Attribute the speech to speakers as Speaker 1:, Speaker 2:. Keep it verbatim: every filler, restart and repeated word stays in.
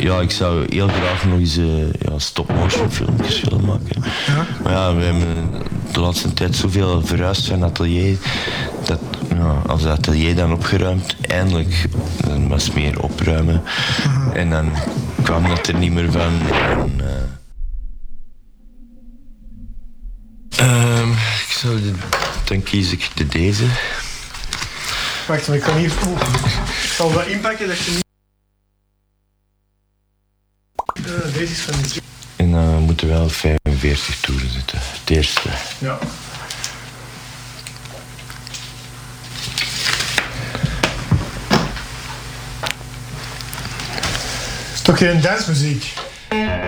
Speaker 1: ja, ik zou heel graag nog eens uh, ja, stop-motion filmpjes willen maken.
Speaker 2: Ja?
Speaker 1: Maar ja, we hebben de laatste tijd zoveel verhuisd van atelier, dat ja, als het atelier dan opgeruimd, eindelijk, dan was meer opruimen. Uh-huh. En dan kwam dat er niet meer van. En, uh, um, ik zou de, dan kies ik de deze.
Speaker 2: Wacht, maar ik kan hier... Oh, ik zal dat inpakken dat je niet... Uh, deze is van die...
Speaker 1: En dan uh, moeten we wel vijfenveertig toeren zitten. Het eerste.
Speaker 2: Ja. Is toch geen dansmuziek?